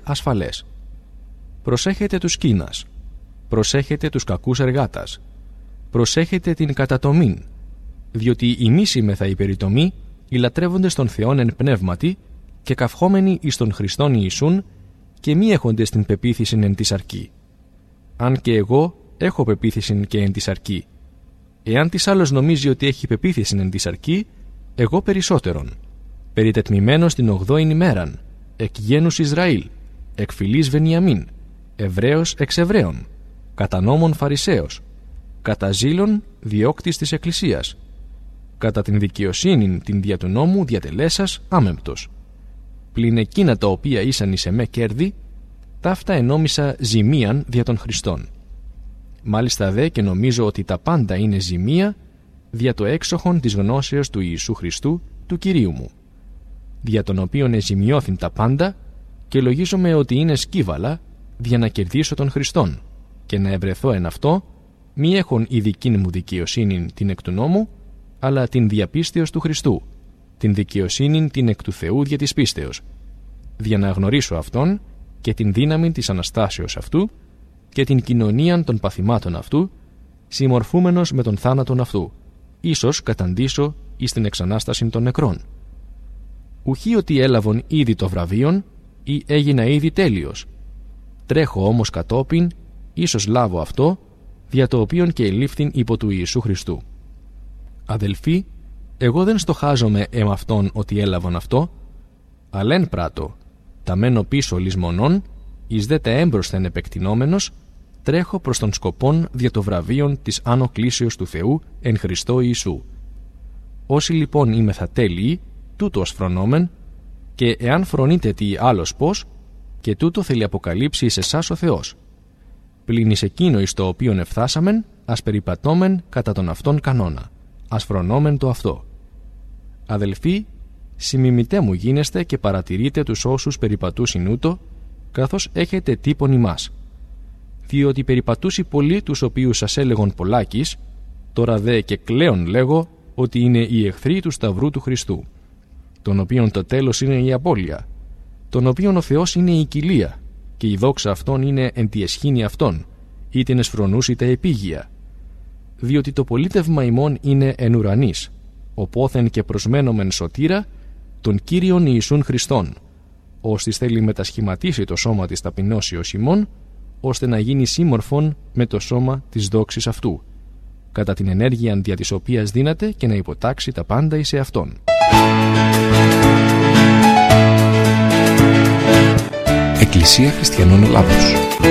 ασφαλές. Προσέχετε τους κίνας. Προσέχετε τους κακούς εργάτας. Προσέχετε την κατατομήν, διότι ημείς είμεθα οι περιτομοί, οι λατρεύοντες των Θεών εν πνεύματι και καυχόμενοι εις τον Χριστόν Ιησούν και μη έχοντες την πεποίθησιν εν της αρκή. Αν και εγώ έχω πεποίθησιν και εν της αρκή. Εάν της άλλος νομίζει ότι έχει πεποίθησιν εν της αρκή, εγώ περισσότερον. Περιτετμημένος την 8ην ημέραν, εκ γένους Ισραήλ, εκ φυλής Βενιαμίν, Εβραίος εξ Εβραίων, κατά νόμον Φαρισαίος, κατά ζήλων διώκτης της Εκκλησίας, κατά την δικαιοσύνην την δια του νόμου διατελέσας άμεμπτος. Πλην εκείνα τα οποία ήσαν εις εμέ κέρδη, ταύτα ενόμισα ζημίαν δια των Χριστών. Μάλιστα δε και νομίζω ότι τα πάντα είναι ζημία δια το έξοχον της γνώσεως του Ιησού Χριστού, του Κυρίου μου, δια τον οποίον εζημιώθην τα πάντα και λογίζομαι ότι είναι σκύβαλα δια να κερδίσω τον Χριστόν και να ευρεθώ εν αυτό, μη έχον η δική μου δικαιοσύνην την εκ του νόμου, αλλά την διαπίστεως του Χριστού, την δικαιοσύνην την εκ του Θεού δια της πίστεως, δια να γνωρίσω Αυτόν και την δύναμη της Αναστάσεως Αυτού και την κοινωνίαν των παθημάτων Αυτού, συμμορφούμενος με τον θάνατον Αυτού, ίσως καταντήσω εις την εξανάσταση των νεκρών. Ουχή ότι έλαβον ήδη το βραβείον ή έγινα ήδη τέλειος. Τρέχω όμως κατόπιν, ίσως λάβω αυτό, δια το οποίον και ελήφθην υπό του Ιησού Χριστού. Αδελφοί, εγώ δεν στοχάζομαι εμ' αυτόν ότι έλαβον αυτό, αλλά εν πράττω, τα μένω πίσω λησμονών, εις δε τα έμπροσθεν επεκτηνόμενος, τρέχω προς τον σκοπόν δια το βραβείον της άνω κλήσεως του Θεού εν Χριστώ Ιησού. Όσοι λοιπόν είμεθα τέλειοι, τούτο ως φρονόμεν, και εάν φρονείτε τι άλλος πώς, και τούτο θέλει αποκαλύψει εις εσάς ο Θεός. Πλην εις εκείνο εις το οποίον εφθάσαμεν, ας περιπατώμεν κατά τον αυτόν κανόνα, ας φρονόμεν το αυτό. Αδελφοί, συμμιμητέ μου γίνεστε και παρατηρείτε τους όσους περιπατούσιν ούτω, καθώς έχετε τύπον ημάς. Διότι περιπατούσι πολλοί τους οποίους σας έλεγον πολλάκις, τώρα δε και κλαίον λέγω ότι είναι οι εχθροί του Σταυρού του Χριστού, τον οποίον το τέλος είναι η απώλεια, τον οποίον ο Θεός είναι η κοιλία, και η δόξα Αυτόν είναι εν τη εσχήνη Αυτόν, ή την εσφρονούσι τα επίγεια. Διότι το πολίτευμα ημών είναι εν ουρανής, οπόθεν και προσμένομεν σωτήρα, τον Κύριον Ιησούν Χριστόν, ώστις θέλει μετασχηματίσει το σώμα της ταπεινώσεως ημών, ώστε να γίνει σύμμορφον με το σώμα της δόξης Αυτού, κατά την ενέργεια δια της οποίας δύναται και να υποτάξει τα πάντα εις εαυτόν. Εκκλησία Χριστιανών Ελλάδος.